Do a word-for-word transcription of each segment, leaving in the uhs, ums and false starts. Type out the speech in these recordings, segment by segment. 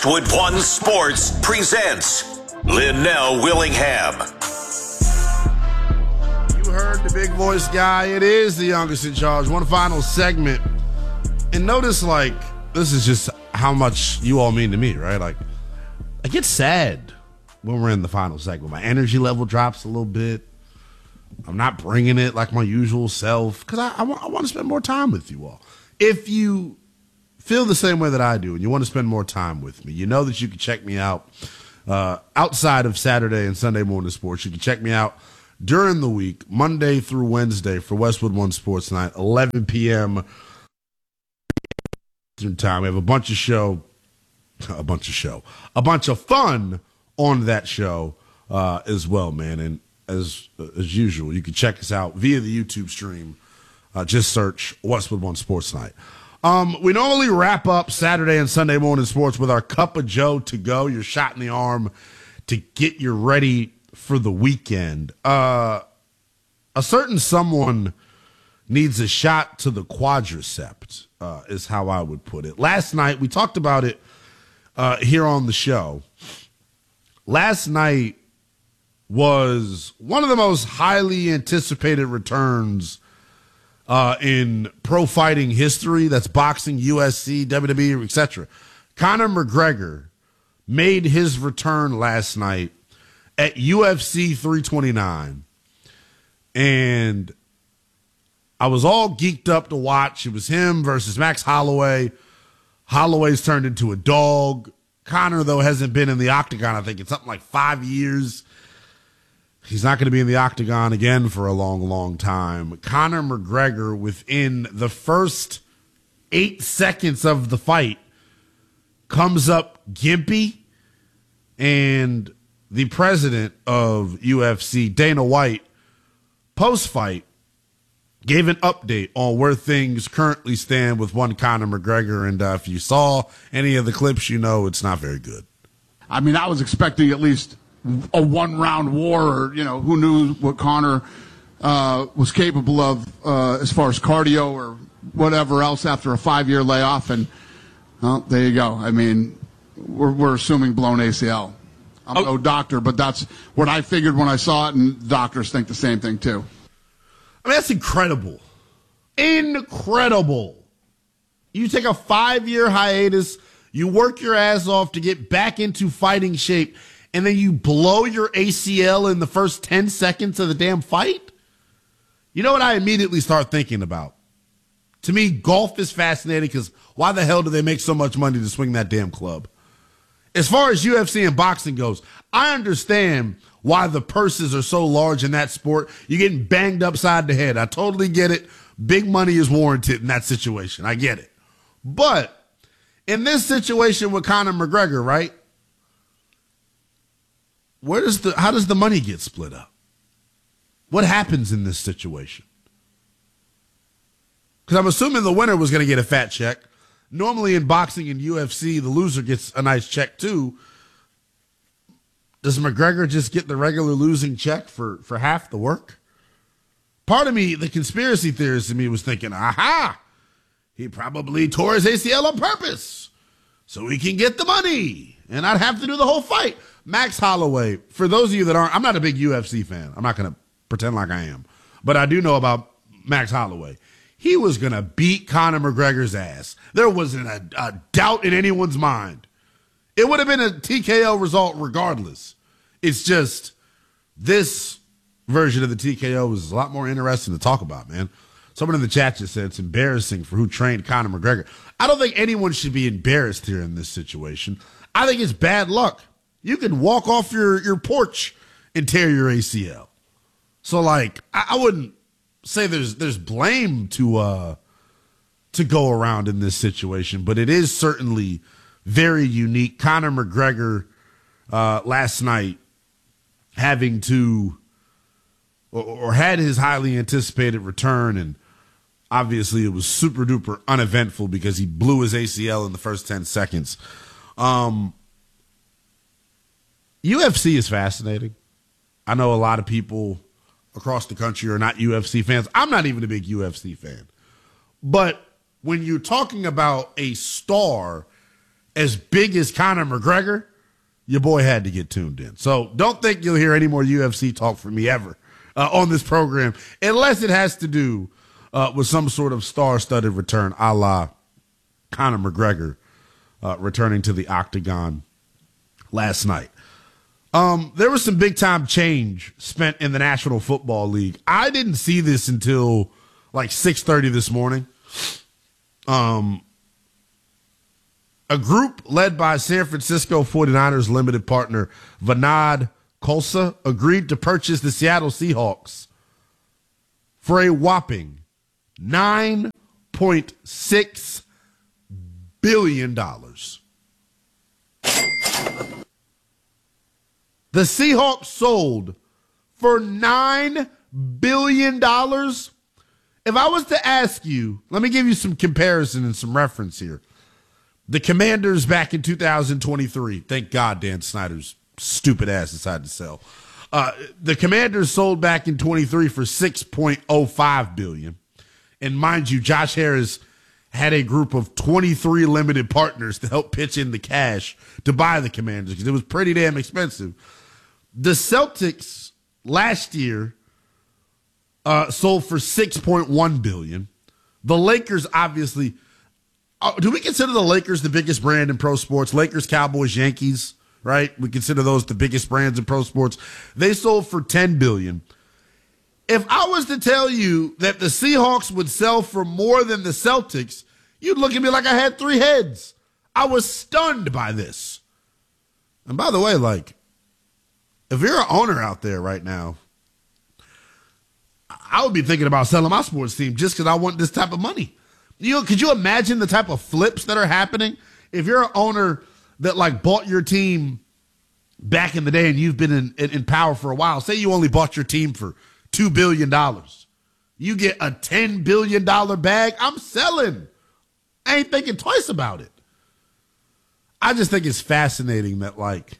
Wood One Sports presents Linnell Willingham. You heard the big voice guy. It is the youngest in charge. One final segment. And notice, like, this is just how much you all mean to me, right? Like, I get sad when we're in the final segment. My energy level drops a little bit. I'm not bringing it like my usual self because I, I, want, I want to spend more time with you all. If you feel the same way that I do and you want to spend more time with me, you know that you can check me out uh, outside of Saturday and Sunday morning sports. You can check me out during the week, Monday through Wednesday for Westwood One Sports Night, eleven p.m. time. We have a bunch of show, a bunch of show, a bunch of fun on that show uh, as well, man. And as as usual, you can check us out via the YouTube stream. Uh, just search Westwood One Sports Night. Um, we normally wrap up Saturday and Sunday morning sports with our Cup of Joe to go, your shot in the arm to get you ready for the weekend. Uh, a certain someone needs a shot to the quadriceps, uh, is how I would put it. Last night, we talked about it uh, here on the show. Last night was one of the most highly anticipated returns Uh, in pro fighting history. That's boxing, U F C, W W E, et cetera. Conor McGregor made his return last night at U F C three twenty-nine. And I was all geeked up to watch. It was him versus Max Holloway. Holloway's turned into a dog. Conor, though, hasn't been in the octagon, I think, in something like five years. He's not going to be in the octagon again for a long, long time. Conor McGregor, within the first eight seconds of the fight, comes up gimpy, and the president of U F C, Dana White, post-fight, gave an update on where things currently stand with one Conor McGregor, and uh, if you saw any of the clips, you know it's not very good. I mean, I was expecting at least a one-round war, or, you know, who knew what Conor uh, was capable of uh, as far as cardio or whatever else after a five-year layoff. And, well, there you go. I mean, we're, we're assuming blown A C L. I'm oh. no doctor, but that's what I figured when I saw it, and doctors think the same thing, too. I mean, that's incredible. Incredible. You take a five-year hiatus, you work your ass off to get back into fighting shape, and then you blow your A C L in the first ten seconds of the damn fight? You know what I immediately start thinking about? To me, golf is fascinating because why the hell do they make so much money to swing that damn club? As far as U F C and boxing goes, I understand why the purses are so large in that sport. You're getting banged upside the head. I totally get it. Big money is warranted in that situation. I get it. But in this situation with Conor McGregor, right? Where does the how does the money get split up? What happens in this situation? Because I'm assuming the winner was going to get a fat check. Normally in boxing and U F C, the loser gets a nice check too. Does McGregor just get the regular losing check for, for half the work? Part of me, the conspiracy theorist in me, was thinking, aha, he probably tore his A C L on purpose so he can get the money and not have to do the whole fight. Max Holloway, for those of you that aren't, I'm not a big U F C fan. I'm not going to pretend like I am. But I do know about Max Holloway. He was going to beat Conor McGregor's ass. There wasn't a, a doubt in anyone's mind. It would have been a T K O result regardless. It's just this version of the T K O was a lot more interesting to talk about, man. Someone in the chat just said it's embarrassing for who trained Conor McGregor. I don't think anyone should be embarrassed here in this situation. I think it's bad luck. You can walk off your, your porch and tear your A C L. So, like, I, I wouldn't say there's there's blame to uh to go around in this situation, but it is certainly very unique. Conor McGregor uh, last night having to or, or had his highly anticipated return, and obviously it was super duper uneventful because he blew his A C L in the first ten seconds. Um, U F C is fascinating. I know a lot of people across the country are not U F C fans. I'm not even a big U F C fan. But when you're talking about a star as big as Conor McGregor, your boy had to get tuned in. So don't think you'll hear any more U F C talk from me ever uh, on this program, unless it has to do uh, with some sort of star-studded return, a la Conor McGregor uh, returning to the octagon last night. Um, there was some big-time change spent in the National Football League. I didn't see this until like six thirty this morning. Um, a group led by San Francisco forty-niners limited partner Vinod Khosla agreed to purchase the Seattle Seahawks for a whopping nine point six billion dollars. The Seahawks sold for nine billion dollars. If I was to ask you, let me give you some comparison and some reference here. The Commanders back in two thousand twenty-three, thank God Dan Snyder's stupid ass decided to sell. Uh, the Commanders sold back in twenty-three for six point oh five billion dollars. And mind you, Josh Harris had a group of twenty-three limited partners to help pitch in the cash to buy the Commanders because it was pretty damn expensive. The Celtics last year uh, sold for six point one billion dollars. The Lakers, obviously, uh, do we consider the Lakers the biggest brand in pro sports? Lakers, Cowboys, Yankees, right? We consider those the biggest brands in pro sports. They sold for ten billion dollars. If I was to tell you that the Seahawks would sell for more than the Celtics, you'd look at me like I had three heads. I was stunned by this. And by the way, like, if you're an owner out there right now, I would be thinking about selling my sports team just because I want this type of money. You know, could you imagine the type of flips that are happening? If you're an owner that like bought your team back in the day and you've been in, in, in power for a while, say you only bought your team for two billion dollars. You get a ten billion dollars bag, I'm selling. I ain't thinking twice about it. I just think it's fascinating that, like,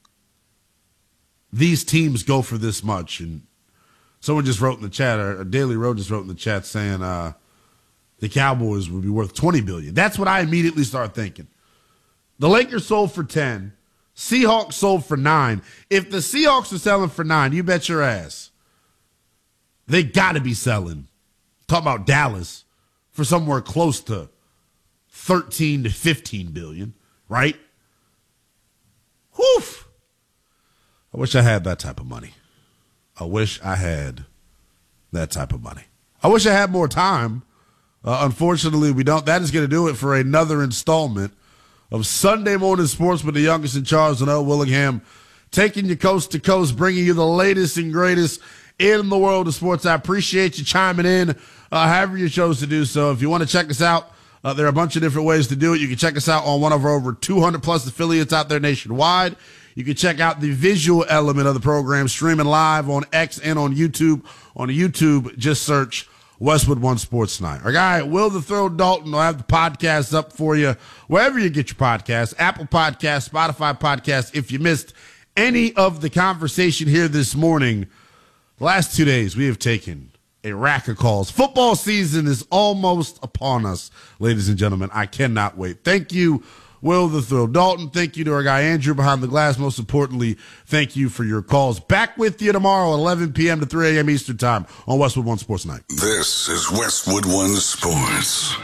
these teams go for this much. And someone just wrote in the chat, or Daily Road just wrote in the chat saying uh, the Cowboys would be worth twenty billion dollars. That's what I immediately start thinking. The Lakers sold for ten. Seahawks sold for nine. If the Seahawks are selling for nine, you bet your ass they got to be selling. Talk about Dallas for somewhere close to thirteen to fifteen billion, right? Whew. I wish I had that type of money. I wish I had that type of money. I wish I had more time. Uh, unfortunately, we don't. That is going to do it for another installment of Sunday Morning Sports with the youngest in Charles and L. Willingham, taking you coast to coast, bringing you the latest and greatest in the world of sports. I appreciate you chiming in, uh, however you chose to do so. If you want to check us out, uh, there are a bunch of different ways to do it. You can check us out on one of our over two hundred plus affiliates out there nationwide. You can check out the visual element of the program streaming live on X and on YouTube. On YouTube, just search Westwood One Sports Night. Our guy, Will the Thrill Dalton, will have the podcast up for you wherever you get your podcasts, Apple Podcasts, Spotify Podcasts. If you missed any of the conversation here this morning, the last two days we have taken a rack of calls. Football season is almost upon us, ladies and gentlemen. I cannot wait. Thank you, Will the Thrill Dalton. Thank you to our guy Andrew behind the glass. Most importantly, thank you for your calls. Back with you tomorrow at eleven p.m. to three a.m. Eastern Time on Westwood One Sports Night. This is Westwood One Sports.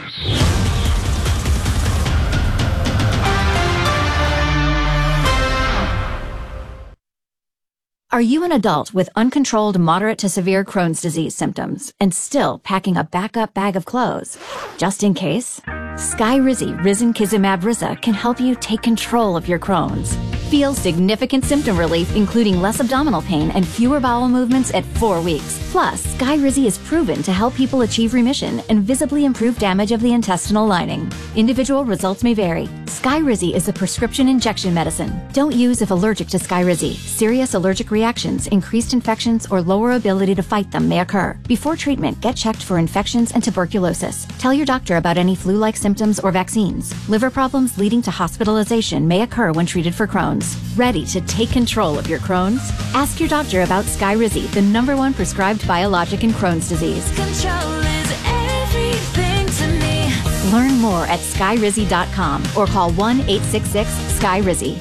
Are you an adult with uncontrolled moderate to severe Crohn's disease symptoms and still packing a backup bag of clothes? Just in case, Skyrizi Risankizumab Riza can help you take control of your Crohn's. Feel significant symptom relief, including less abdominal pain and fewer bowel movements at four weeks. Plus, Skyrizi is proven to help people achieve remission and visibly improve damage of the intestinal lining. Individual results may vary. Skyrizi is a prescription injection medicine. Don't use if allergic to Skyrizi. Serious allergic reactions, increased infections, or lower ability to fight them may occur. Before treatment, get checked for infections and tuberculosis. Tell your doctor about any flu-like symptoms or vaccines. Liver problems leading to hospitalization may occur when treated for Crohn's. Ready to take control of your Crohn's? Ask your doctor about Skyrizi, the number one prescribed biologic in Crohn's disease. Control is everything to me. Learn more at sky rizzy dot com or call one eight six six sky rizzy.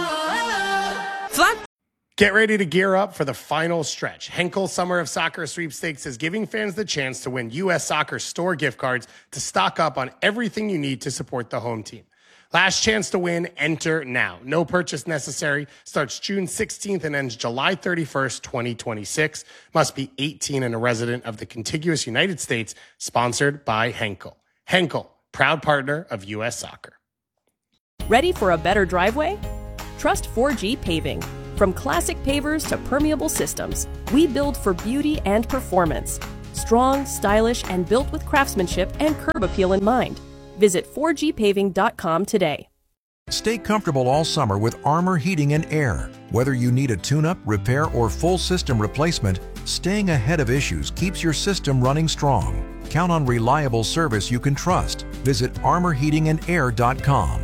Get ready to gear up for the final stretch. Henkel Summer of Soccer Sweepstakes is giving fans the chance to win U S Soccer store gift cards to stock up on everything you need to support the home team. Last chance to win, enter now. No purchase necessary. Starts June sixteenth and ends July thirty-first, twenty twenty-six. Must be eighteen and a resident of the contiguous United States. Sponsored by Henkel. Henkel, proud partner of U S Soccer. Ready for a better driveway? Trust four G Paving. From classic pavers to permeable systems, we build for beauty and performance. Strong, stylish, and built with craftsmanship and curb appeal in mind. Visit four G paving dot com today. Stay comfortable all summer with Armor Heating and Air. Whether you need a tune-up, repair, or full system replacement, staying ahead of issues keeps your system running strong. Count on reliable service you can trust. Visit armor heating and air dot com.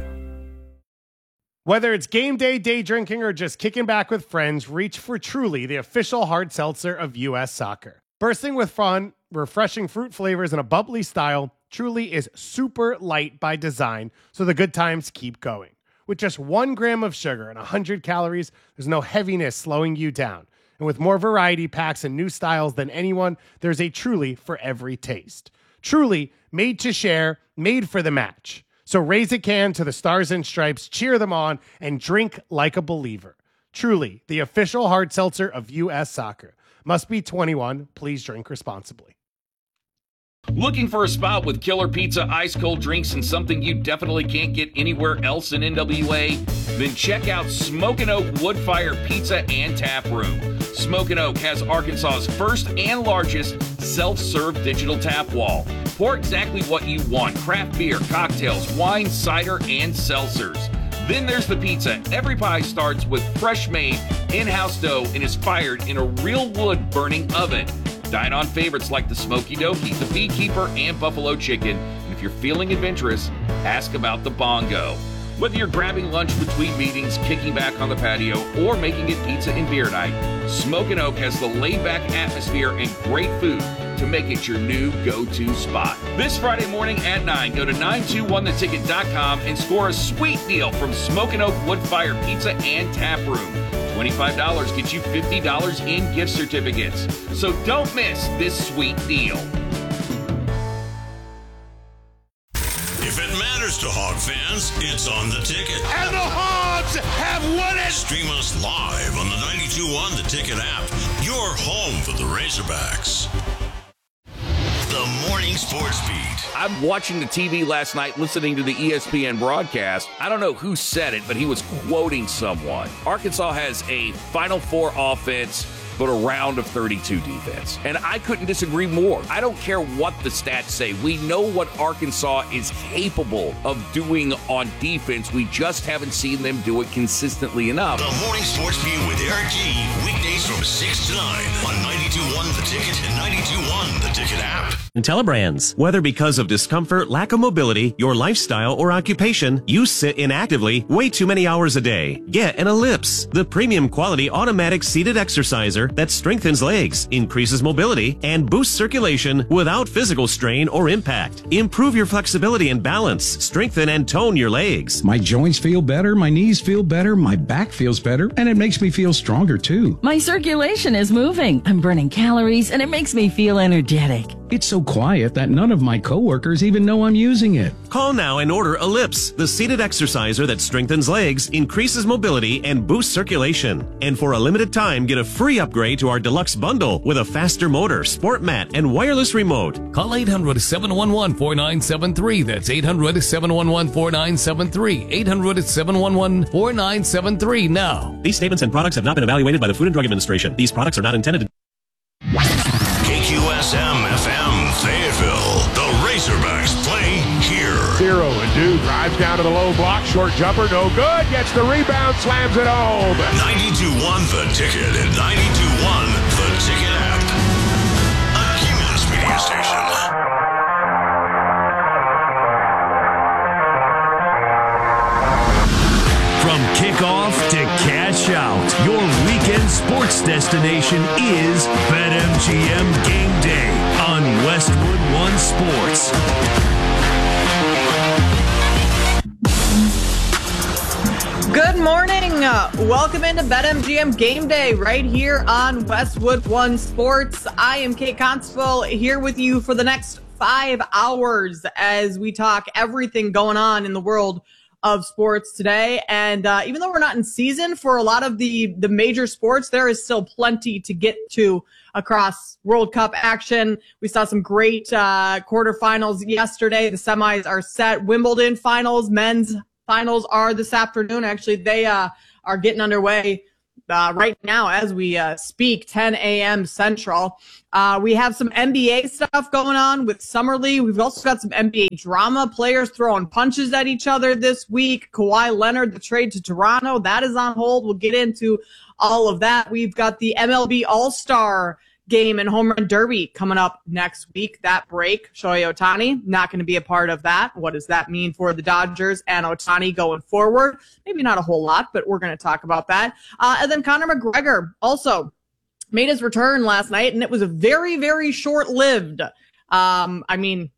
Whether it's game day, day drinking, or just kicking back with friends, reach for Truly, the official hard seltzer of U S Soccer. Bursting with fun, refreshing fruit flavors, and a bubbly style, Truly is super light by design, so the good times keep going. With just one gram of sugar and one hundred calories, there's no heaviness slowing you down. And with more variety packs and new styles than anyone, there's a Truly for every taste. Truly, made to share, made for the match. So raise a can to the Stars and Stripes, cheer them on, and drink like a believer. Truly, the official hard seltzer of U S Soccer. Must be twenty-one. Please drink responsibly. Looking for a spot with killer pizza, ice cold drinks, and something you definitely can't get anywhere else in N W A? Then check out Smokin' Oak Wood-Fire Pizza and Tap Room. Smokin' Oak has Arkansas's first and largest self-serve digital tap wall. Pour exactly what you want: craft beer, cocktails, wine, cider, and seltzers. Then there's the pizza. Every pie starts with fresh-made, in-house dough and is fired in a real wood-burning oven. Dine on favorites like the Smoky Dokie, the Beekeeper, and Buffalo Chicken. And if you're feeling adventurous, ask about the Bongo. Whether you're grabbing lunch between meetings, kicking back on the patio, or making it pizza and beer night, Smokin' Oak has the laid-back atmosphere and great food to make it your new go-to spot. This Friday morning at nine, go to nine two one the ticket dot com and score a sweet deal from Smokin' Oak Wood-Fire Pizza and Tap Room. twenty-five dollars gets you fifty dollars in gift certificates. So don't miss this sweet deal. If it matters to Hog fans, it's on the ticket. And the Hogs have won it! Stream us live on the ninety-two point one The Ticket app. Your home for the Razorbacks. The Morning Sports Beat. I'm watching the T V last night, listening to the E S P N broadcast. I don't know who said it, but he was quoting someone. Arkansas has a Final Four offense, but a round of thirty-two defense. And I couldn't disagree more. I don't care what the stats say. We know what Arkansas is capable of doing on defense. We just haven't seen them do it consistently enough. The Morning Sports Beat with Eric G. Weekdays from six to nine on ninety-two point one The Ticket and ninety-two point one The Ticket app. Telebrands. Whether because of discomfort, lack of mobility, your lifestyle, or occupation, you sit inactively way too many hours a day. Get an Ellipse, the premium quality automatic seated exerciser that strengthens legs, increases mobility, and boosts circulation without physical strain or impact. Improve your flexibility and balance, strengthen and tone your legs. My joints feel better, my knees feel better, my back feels better, and it makes me feel stronger too. My circulation is moving, I'm burning calories, and it makes me feel energetic. It's so quiet that none of my coworkers even know I'm using it. Call now and order Ellipse, the seated exerciser that strengthens legs, increases mobility, and boosts circulation. And for a limited time, get a free upgrade to our deluxe bundle with a faster motor, sport mat, and wireless remote. Call eight hundred, seven one one, four nine seven three. That's eight hundred, seven one one, four nine seven three. eight hundred, seven one one, four nine seven three now. These statements and products have not been evaluated by the Food and Drug Administration. These products are not intended to... K Q S M F M Fayetteville. The Razorbacks play here. Zero and do drives down to the low block. Short jumper, no good. Gets the rebound, slams it home. ninety-two point one The Ticket and ninety-two point one The Ticket app. A Cumulus Media Station. From kickoff to cash out, your weekend sports destination is BetMGM Game Day on Westwood One Sports. Good morning. Uh, welcome into BetMGM Game Day right here on Westwood One Sports. I am Kate Constable here with you for the next five hours as we talk everything going on in the world of sports today. And uh, even though we're not in season for a lot of the, the major sports, there is still plenty to get to across World Cup action. We saw some great uh, quarterfinals yesterday. The semis are set. Wimbledon finals, men's finals are this afternoon. Actually, they uh, are getting underway uh, right now as we uh, speak, ten a.m. Central. Uh, we have some N B A stuff going on with Summer League. We've also got some N B A drama, players throwing punches at each other this week. Kawhi Leonard, the trade to Toronto, that is on hold. We'll get into all of that. We've got the M L B All-Star Game and Home Run Derby coming up next week. That break, Shohei Ohtani, not going to be a part of that. What does that mean for the Dodgers and Ohtani going forward? Maybe not a whole lot, but we're going to talk about that. Uh, and then Conor McGregor also made his return last night, and it was a very, very short-lived. Um, I mean,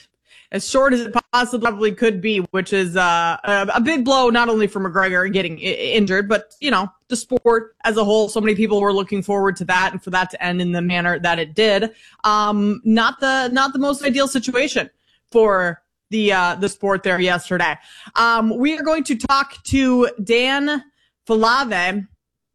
as short as it possibly could be, which is uh, a, a big blow not only for McGregor getting I- injured, but, you know, the sport as a whole. So many people were looking forward to that and for that to end in the manner that it did. Um, not the not the most ideal situation for the uh, the sport there yesterday. Um, we are going to talk to Dan Filave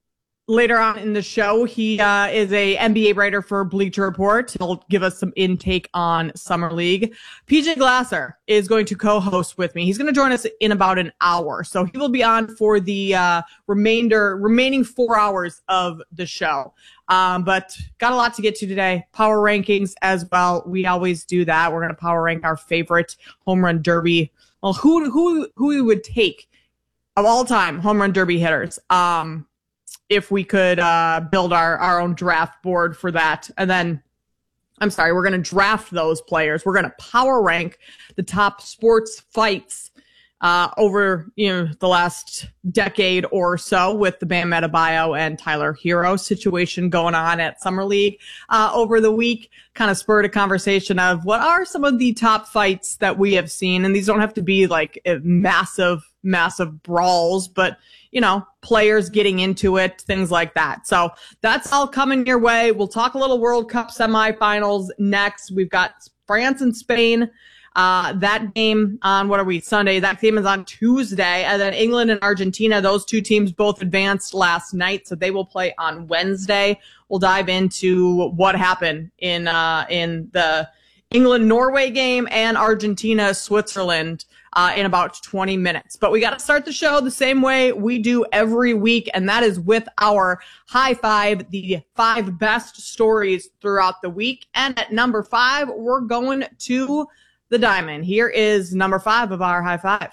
later on in the show. He uh, is a N B A writer for Bleacher Report. He'll give us some intake on Summer League. P J Glasser is going to co-host with me. He's going to join us in about an hour. So he will be on for the uh, remainder, remaining four hours of the show. Um, but got a lot to get to today. Power rankings as well. We always do that. We're going to power rank our favorite home run derby. Well, who, who, who we would take of all time home run derby hitters. Um, if we could uh, build our, our own draft board for that. And then, I'm sorry, we're going to draft those players. We're going to power rank the top sports fights uh, over you know the last decade or so with the Bam Adebayo and Tyler Hero situation going on at Summer League uh, over the week. Kind of spurred a conversation of what are some of the top fights that we have seen. And these don't have to be like massive, massive brawls, but you know, players getting into it, things like that. So that's all coming your way. We'll talk a little World Cup semifinals next. We've got France and Spain. Uh, that game on, what are we, Sunday? That game is on Tuesday. And then England and Argentina, those two teams both advanced last night, so they will play on Wednesday. We'll dive into what happened in, uh, in the England-Norway game and Argentina-Switzerland Uh, in about twenty minutes. But we got to start the show the same way we do every week, and that is with our High Five, the five best stories throughout the week. And at number five, we're going to the Diamond. Here is number five of our High Five.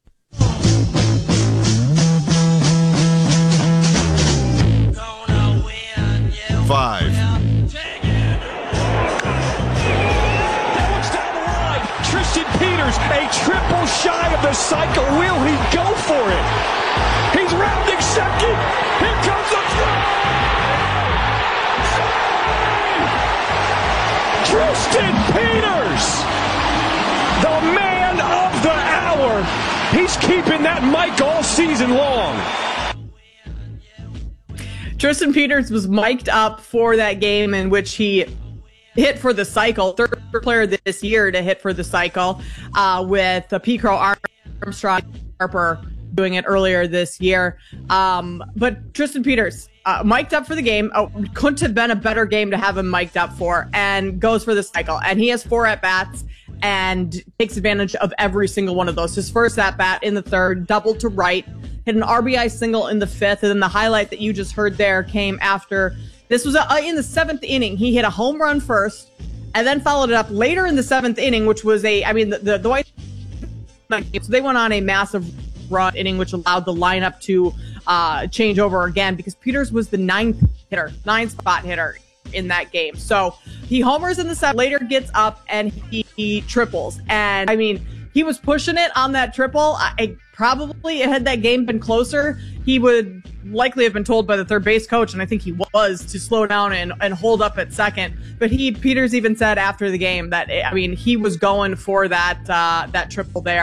Five. Tristan Peters, a triple shy of the cycle. Will he go for it? He's rounding second. Here comes the throw. Tristan Peters, the man of the hour. He's keeping that mic all season long. Tristan Peters was mic'd up for that game in which he hit for the cycle, third player this year to hit for the cycle, uh, with uh, P. Crow Armstrong Harper doing it earlier this year. Um, but Tristan Peters, uh, mic'd up for the game. Oh, couldn't have been a better game to have him mic'd up for, and goes for the cycle. And he has four at-bats and takes advantage of every single one of those. His first at-bat in the third, doubled to right, hit an R B I single in the fifth, and then the highlight that you just heard there came after. This was a, in the seventh inning. He hit a home run first, and then followed it up later in the seventh inning, which was a, I mean, the, the, the White Sox, so they went on a massive run inning, which allowed the lineup to uh, change over again because Peters was the ninth hitter, ninth spot hitter in that game. So he homers in the seventh, later gets up and he, he triples. And I mean, he was pushing it on that triple. I, I probably, had that game been closer, he would likely have been told by the third base coach, and I think he was, to slow down and, and hold up at second. But he, Peters even said after the game that, I mean, he was going for that, uh, that triple there.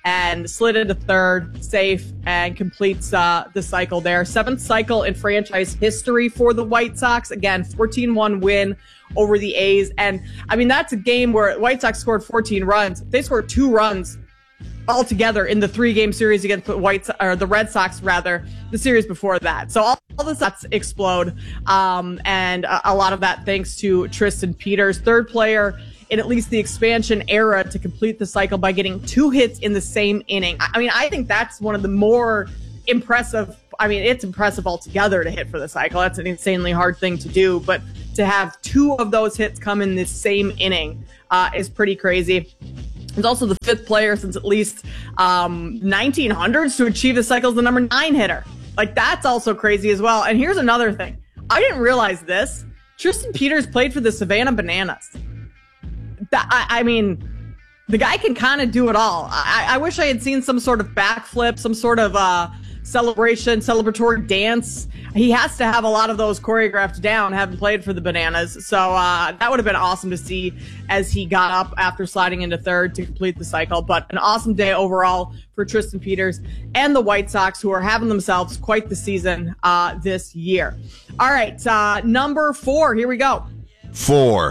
and slid into third, safe, and completes uh, the cycle there. Seventh cycle in franchise history for the White Sox. Again, fourteen one win over the A's. And, I mean, that's a game where White Sox scored fourteen runs. They scored two runs altogether in the three-game series against the White so- or the Red Sox, rather, the series before that. So all, all the Sox explode, um, and a, a lot of that thanks to Tristan Peters, third player in at least the expansion era to complete the cycle by getting two hits in the same inning. I, I mean, I think that's one of the more impressive. I mean, it's impressive altogether to hit for the cycle. That's an insanely hard thing to do, but to have two of those hits come in the same inning uh, is pretty crazy. He's also the fifth player since at least um, nineteen hundreds to achieve the cycle as the number nine hitter. Like, that's also crazy as well. And here's another thing. I didn't realize this. Tristan Peters played for the Savannah Bananas. That, I, I mean, the guy can kind of do it all. I, I wish I had seen some sort of backflip, some sort of uh, celebration, celebratory dance. He has to have a lot of those choreographed down, having played for the Bananas. So uh, that would have been awesome to see as he got up after sliding into third to complete the cycle. But an awesome day overall for Tristan Peters and the White Sox, who are having themselves quite the season uh, this year. All right, uh, number four. Here we go. Four.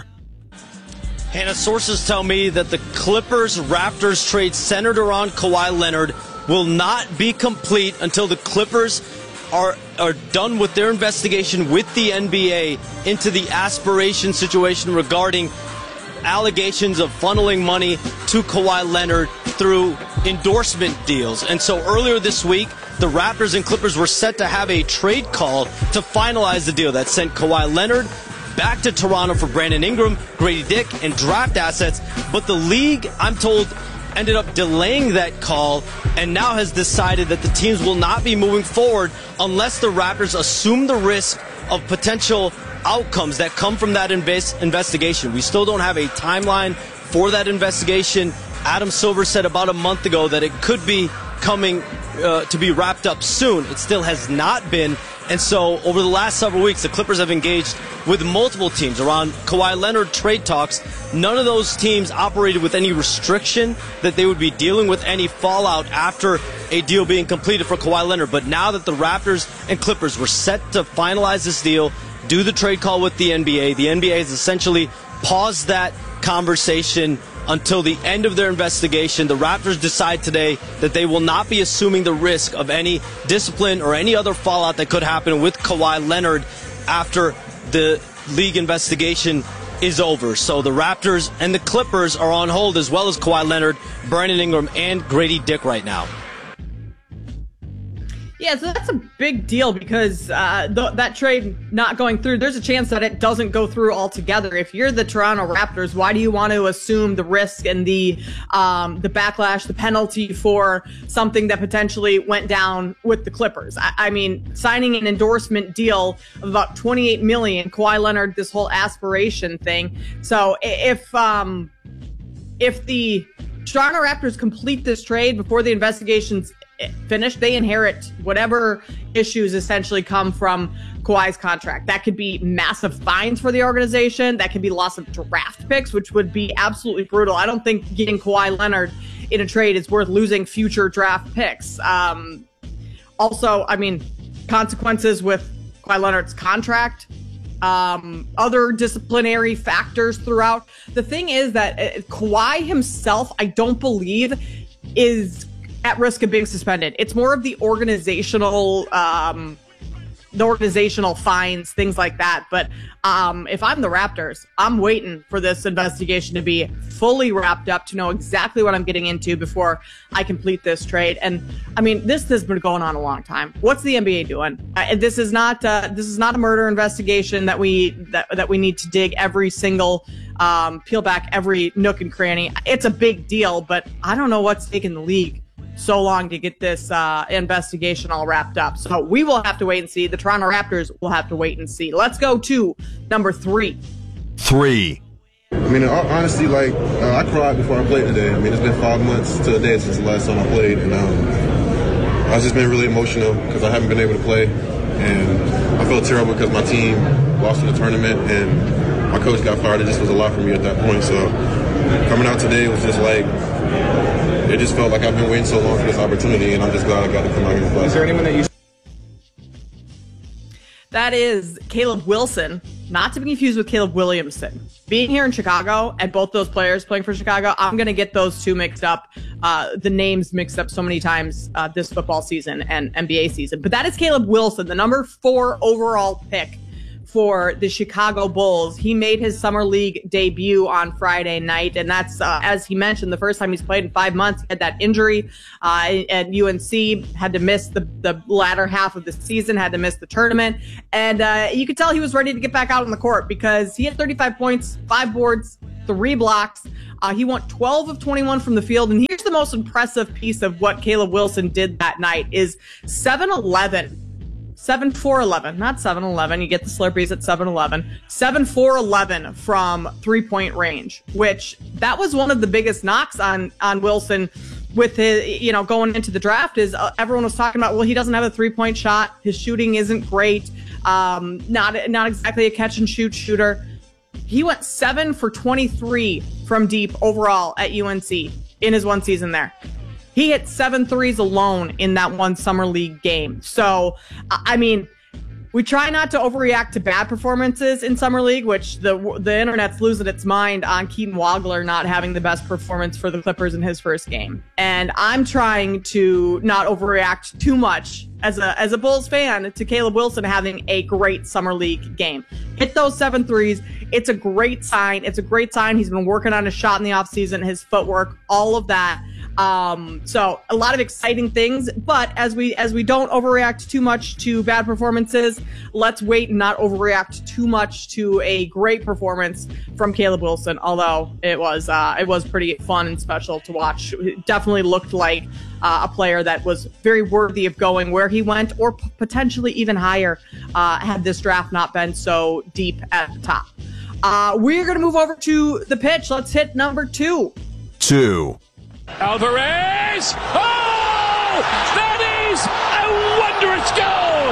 Hannah, sources tell me that the Clippers-Raptors trade centered around Kawhi Leonard will not be complete until the Clippers are are done with their investigation with the N B A into the aspiration situation regarding allegations of funneling money to Kawhi Leonard through endorsement deals. And so earlier this week, the Raptors and Clippers were set to have a trade call to finalize the deal that sent Kawhi Leonard back to Toronto for Brandon Ingram, Grady Dick, and draft assets. But the league, I'm told, ended up delaying that call and now has decided that the teams will not be moving forward unless the Raptors assume the risk of potential outcomes that come from that invest- investigation. We still don't have a timeline for that investigation. Adam Silver said about a month ago that it could be coming uh, to be wrapped up soon. It still has not been. And so over the last several weeks, the Clippers have engaged with multiple teams around Kawhi Leonard trade talks. None of those teams operated with any restriction that they would be dealing with any fallout after a deal being completed for Kawhi Leonard. But now that the Raptors and Clippers were set to finalize this deal, do the trade call with the N B A, the N B A has essentially paused that conversation until the end of their investigation. The Raptors decide today that they will not be assuming the risk of any discipline or any other fallout that could happen with Kawhi Leonard after the league investigation is over. So the Raptors and the Clippers are on hold, as well as Kawhi Leonard, Brandon Ingram, and Grady Dick right now. Yeah, so that's a big deal because uh, th- that trade not going through, there's a chance that it doesn't go through altogether. If you're the Toronto Raptors, why do you want to assume the risk and the um, the backlash, the penalty for something that potentially went down with the Clippers? I, I mean, signing an endorsement deal of about twenty-eight million dollars, Kawhi Leonard, this whole aspiration thing. So if um, if the Toronto Raptors complete this trade before the investigation's finished, they inherit whatever issues essentially come from Kawhi's contract. That could be massive fines for the organization. That could be loss of draft picks, which would be absolutely brutal. I don't think getting Kawhi Leonard in a trade is worth losing future draft picks. Um, also, I mean, consequences with Kawhi Leonard's contract, um, other disciplinary factors throughout. The thing is that uh, Kawhi himself, I don't believe, is at risk of being suspended. It's more of the organizational, um, the organizational fines, things like that. But um, if I'm the Raptors, I'm waiting for this investigation to be fully wrapped up to know exactly what I'm getting into before I complete this trade. And I mean, this has been going on a long time. What's the N B A doing? Uh, this is not uh, this is not a murder investigation that we that that we need to dig every single um, peel back every nook and cranny. It's a big deal, but I don't know what's taking the league so long to get this uh, investigation all wrapped up. So we will have to wait and see. The Toronto Raptors will have to wait and see. Let's go to number three. Three. I mean, honestly, like, uh, I cried before I played today. I mean, it's been five months to a day since the last time I played, and um, I've just been really emotional because I haven't been able to play, and I felt terrible because my team lost in the tournament, and my coach got fired. It just was a lot for me at that point, so coming out today was just like, it just felt like I've been waiting so long for this opportunity, and I'm just glad I got to come out here and play. Is there anyone that you... That is Caleb Wilson, not to be confused with Caleb Williamson. Being here in Chicago and both those players playing for Chicago, I'm going to get those two mixed up, uh, the names mixed up so many times uh, this football season and N B A season. But that is Caleb Wilson, the number four overall pick for the Chicago Bulls. He made his summer league debut on Friday night, and that's, uh, as he mentioned, the first time he's played in five months. He had that injury uh, at U N C, had to miss the, the latter half of the season, had to miss the tournament, and uh, you could tell he was ready to get back out on the court because he had thirty-five points, five boards, three blocks. Uh, he went twelve of twenty-one from the field, and here's the most impressive piece of what Caleb Wilson did that night is seven eleven. seven four eleven, not seven eleven. You get the Slurpees at seven eleven. seven four eleven from three-point range, which that was one of the biggest knocks on on Wilson with his, you know, going into the draft is uh, everyone was talking about, well, he doesn't have a three-point shot. His shooting isn't great. Um, not not exactly a catch-and-shoot shooter. He went seven for twenty-three from deep overall at U N C in his one season there. He hit seven threes alone in that one summer league game. So, I mean, we try not to overreact to bad performances in summer league, which the the internet's losing its mind on Keaton Wagler not having the best performance for the Clippers in his first game. And I'm trying to not overreact too much as a as a Bulls fan to Caleb Wilson having a great summer league game. Hit those seven threes. It's a great sign. It's a great sign. He's been working on his shot in the offseason, his footwork, all of that. Um, so a lot of exciting things, but as we, as we don't overreact too much to bad performances, let's wait and not overreact too much to a great performance from Caleb Wilson. Although it was, uh, it was pretty fun and special to watch. It definitely looked like uh, a player that was very worthy of going where he went or p- potentially even higher, uh, had this draft not been so deep at the top. Uh, we're going to move over to the pitch. Let's hit number two. Two. Alvarez! Oh! That is a wondrous goal!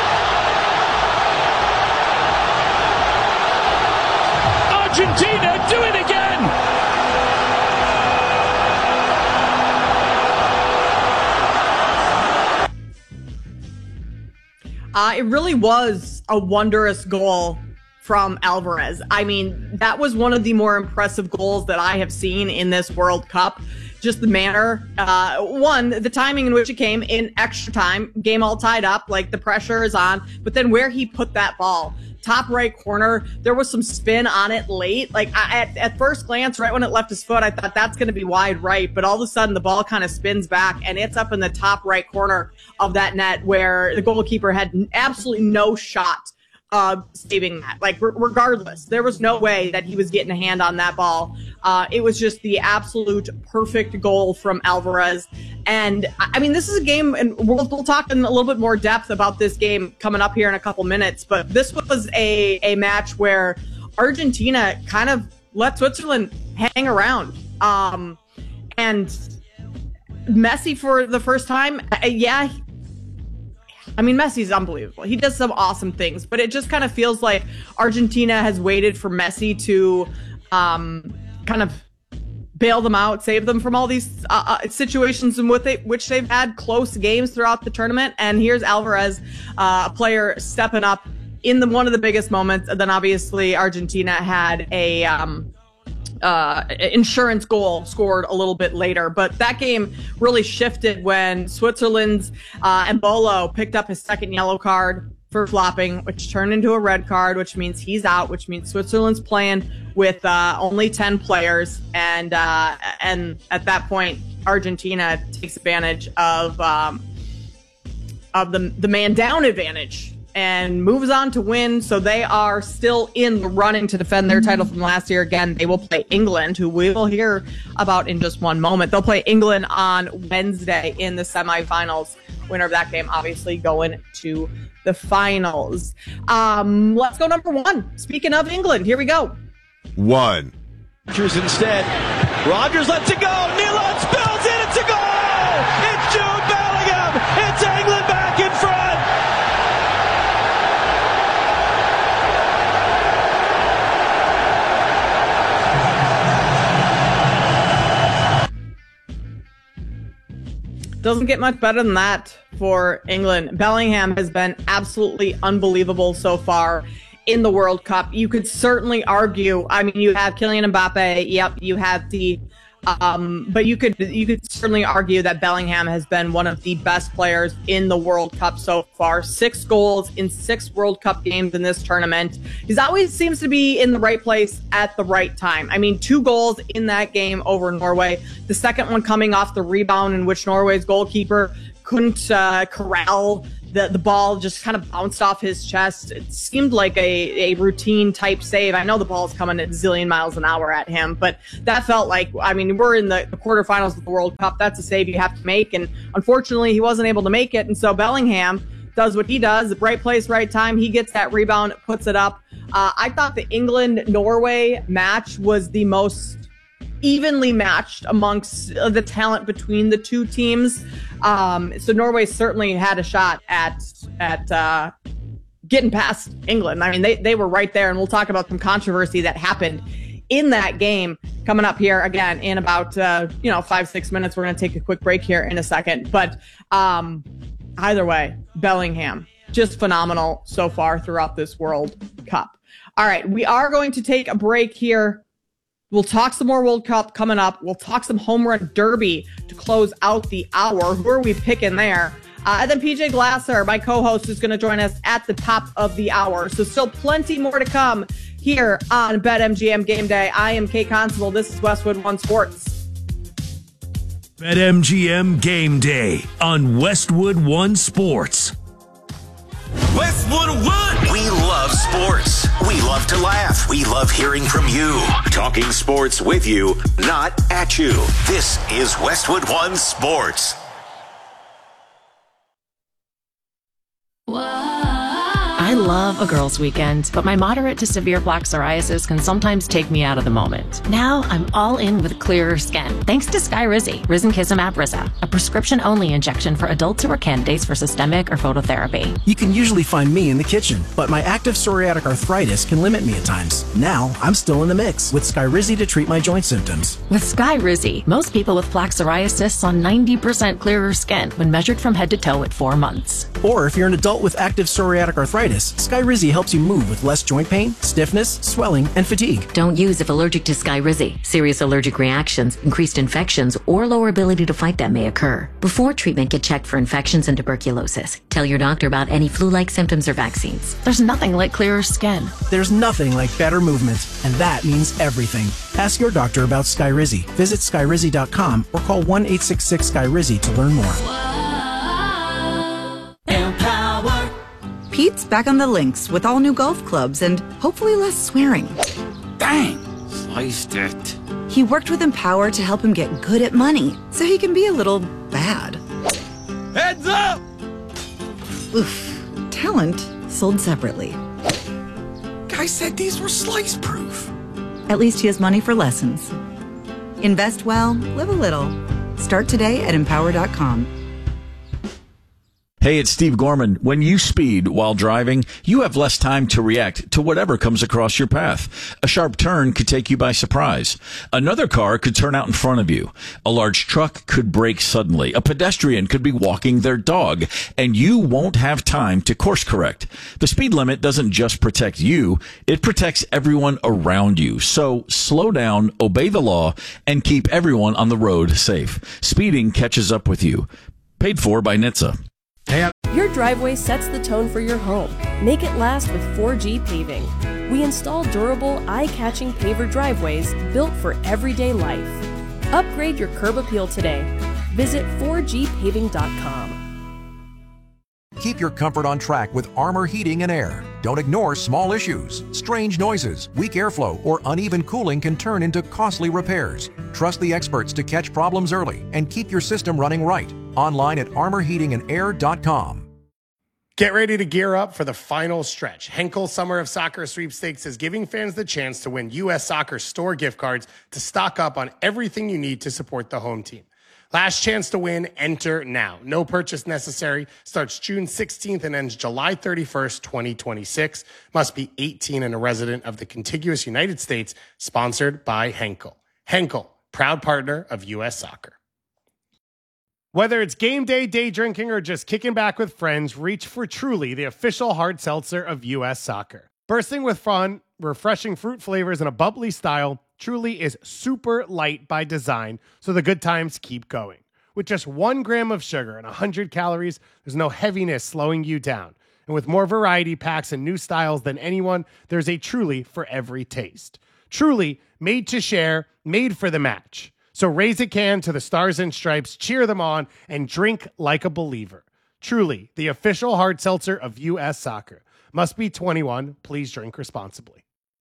Argentina do it again! Uh, it really was a wondrous goal from Alvarez. I mean, that was one of the more impressive goals that I have seen in this World Cup. Just the manner, uh, one, the timing in which it came in extra time, game all tied up, like the pressure is on, but then where he put that ball, top right corner, there was some spin on it late. Like I, at, at first glance, right when it left his foot, I thought that's going to be wide right, but all of a sudden the ball kind of spins back and it's up in the top right corner of that net where the goalkeeper had absolutely no shot Uh, saving that. Like, r- regardless, there was no way that he was getting a hand on that ball. Uh, it was just the absolute perfect goal from Alvarez. And, I mean, this is a game, and we'll, we'll talk in a little bit more depth about this game coming up here in a couple minutes, but this was a, a match where Argentina kind of let Switzerland hang around. Um, and Messi, for the first time, uh, yeah, I mean, Messi's unbelievable. He does some awesome things, but it just kind of feels like Argentina has waited for Messi to um, kind of bail them out, save them from all these uh, uh, situations in which, they, which they've had close games throughout the tournament. And here's Alvarez, uh, a player stepping up in the one of the biggest moments. And then obviously Argentina had a um, uh, insurance goal scored a little bit later. But that game really shifted when Switzerland's uh, Embolo picked up his second yellow card for flopping, which turned into a red card, which means he's out, which means Switzerland's playing with uh, only ten players. And uh, and at that point, Argentina takes advantage of um, of the the man down advantage and moves on to win. So they are still in the running to defend their title from last year. Again, they will play England, who we will hear about in just one moment. They'll play England on Wednesday in the semifinals. Winner of that game, obviously, going to the finals. Um, let's go number one. Speaking of England, here we go. One. Rodgers instead. Rodgers lets it go. Milan spills it. It's a goal. It's Jude Bellingham. It's England back in front. doesn't get much better than that for England. Bellingham has been absolutely unbelievable so far in the World Cup. You could certainly argue, I mean, you have Kylian Mbappe, yep, you have the, um, but you could you could certainly argue that Bellingham has been one of the best players in the World Cup so far. Six goals in six World Cup games in this tournament. He always seems to be in the right place at the right time. I mean, two goals in that game over Norway. The second one coming off the rebound in which Norway's goalkeeper couldn't uh, corral The, the ball, just kind of bounced off his chest. It seemed like a, a routine type save. I know the ball's coming at a zillion miles an hour at him, but that felt like, I mean, we're in the, the quarterfinals of the World Cup. That's a save you have to make. And unfortunately, he wasn't able to make it. And so Bellingham does what he does, the right place, right time. He gets that rebound, puts it up. Uh, I thought the England-Norway match was the most evenly matched amongst the talent between the two teams. Um, so Norway certainly had a shot at at uh, getting past England. I mean, they, they were right there, and we'll talk about some controversy that happened in that game coming up here again in about uh, you know five, six minutes. We're going to take a quick break here in a second. But um, either way, Bellingham, just phenomenal so far throughout this World Cup. All right, we are going to take a break here. We'll talk some more World Cup coming up. We'll talk some home run derby to close out the hour. Who are we picking there? Uh, and then P J Glasser, my co-host, is going to join us at the top of the hour. So still plenty more to come here on BetMGM Game Day. I am Kate Constable. This is Westwood One Sports. BetMGM Game Day on Westwood One Sports. Westwood One! We love sports. We love to laugh. We love hearing from you. Talking sports with you, not at you. This is Westwood One Sports. I love a girls' weekend, but my moderate to severe plaque psoriasis can sometimes take me out of the moment. Now I'm all in with clearer skin, thanks to Skyrizi, Risankizumab Riza, a prescription-only injection for adults who are candidates for systemic or phototherapy. You can usually find me in the kitchen, but my active psoriatic arthritis can limit me at times. Now I'm still in the mix with Skyrizi to treat my joint symptoms. With Skyrizi, most people with plaque psoriasis saw ninety percent clearer skin when measured from head to toe at four months. Or if you're an adult with active psoriatic arthritis, Skyrizi helps you move with less joint pain, stiffness, swelling, and fatigue. Don't use if allergic to Skyrizi. Serious allergic reactions, increased infections, or lower ability to fight them may occur. Before treatment, get checked for infections and tuberculosis. Tell your doctor about any flu-like symptoms or vaccines. There's nothing like clearer skin. There's nothing like better movement, and that means everything. Ask your doctor about Skyrizi. Visit Skyrizi dot com or call one eight six six Skyrizi to learn more. Pete's back on the links with all new golf clubs and hopefully less swearing. Dang, sliced it. He worked with Empower to help him get good at money, so he can be a little bad. Heads up! Oof. Talent sold separately. Guy said these were slice proof. At least he has money for lessons. Invest well, live a little. Start today at empower dot com. Hey, it's Steve Gorman. When you speed while driving, you have less time to react to whatever comes across your path. A sharp turn could take you by surprise. Another car could turn out in front of you. A large truck could brake suddenly. A pedestrian could be walking their dog, and you won't have time to course correct. The speed limit doesn't just protect you, it protects everyone around you. So slow down, obey the law, and keep everyone on the road safe. Speeding catches up with you. Paid for by N H T S A. Your driveway sets the tone for your home. Make it last with four G Paving. We install durable, eye-catching paver driveways built for everyday life. Upgrade your curb appeal today. Visit four G paving dot com. Keep your comfort on track with Armor Heating and Air. Don't ignore small issues. Strange noises, weak airflow, or uneven cooling can turn into costly repairs. Trust the experts to catch problems early and keep your system running right. Online at armor heating and air dot com. Get ready to gear up for the final stretch. Henkel Summer of Soccer Sweepstakes is giving fans the chance to win U S Soccer store gift cards to stock up on everything you need to support the home team. Last chance to win, enter now. No purchase necessary. Starts June sixteenth and ends July thirty-first, twenty twenty-six. Must be eighteen and a resident of the contiguous United States. Sponsored by Henkel. Henkel, proud partner of U S Soccer. Whether it's game day, day drinking, or just kicking back with friends, reach for Truly, the official hard seltzer of U S Soccer. Bursting with fun, refreshing fruit flavors, and a bubbly style, Truly is super light by design, so the good times keep going. With just one gram of sugar and one hundred calories, there's no heaviness slowing you down. And with more variety packs and new styles than anyone, there's a Truly for every taste. Truly, made to share, made for the match. So raise a can to the Stars and Stripes, cheer them on, and drink like a believer. Truly, the official hard seltzer of U S Soccer. Must be twenty-one. Please drink responsibly.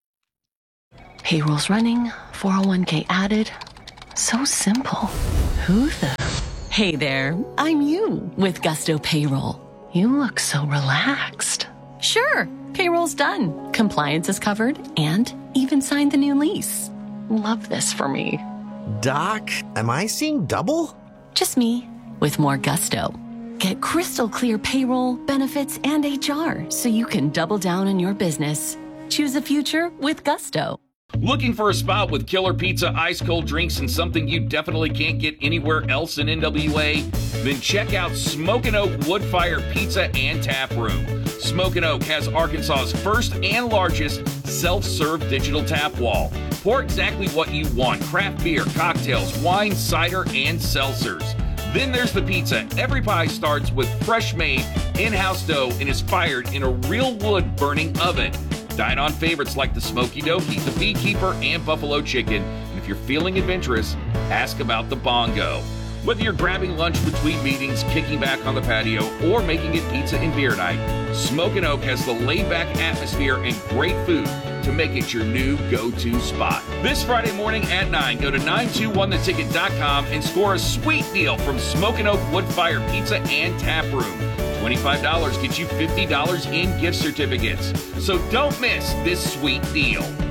Payroll's running, four oh one k added. So simple. Who the... Hey there, I'm you with Gusto Payroll. You look so relaxed. Sure, payroll's done. Compliance is covered and even signed the new lease. Love this for me. Doc, am I seeing double? Just me, with more gusto. Get crystal clear payroll, benefits, and H R so you can double down on your business. Choose a future with Gusto. Looking for a spot with killer pizza, ice cold drinks, and something you definitely can't get anywhere else in N W A? Then check out Smokin' Oak Wood-Fire Pizza and Tap Room. Smokin' Oak has Arkansas's first and largest self-serve digital tap wall. Pour exactly what you want: craft beer, cocktails, wine, cider, and seltzers. Then there's the pizza. Every pie starts with fresh-made, in-house dough and is fired in a real wood-burning oven. Dine on favorites like the Smoky Dokie, the Beekeeper, and Buffalo Chicken. And if you're feeling adventurous, ask about the Bongo. Whether you're grabbing lunch between meetings, kicking back on the patio, or making it pizza and beer night, Smokin' Oak has the laid-back atmosphere and great food to make it your new go-to spot. This Friday morning at nine, go to nine two one the ticket dot com and score a sweet deal from Smokin' Oak Wood-Fire Pizza and Tap Room. twenty-five dollars gets you fifty dollars in gift certificates. So don't miss this sweet deal.